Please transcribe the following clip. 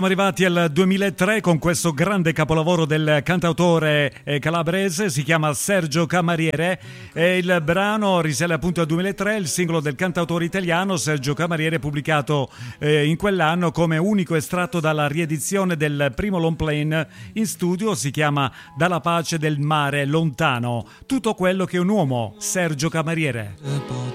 Siamo arrivati al 2003 con questo grande capolavoro del cantautore calabrese, si chiama Sergio Camariere e il brano risale appunto al 2003, il singolo del cantautore italiano Sergio Camariere pubblicato in quell'anno come unico estratto dalla riedizione del primo long play in studio, si chiama Dalla pace del mare lontano, tutto quello che un uomo, Sergio Camariere.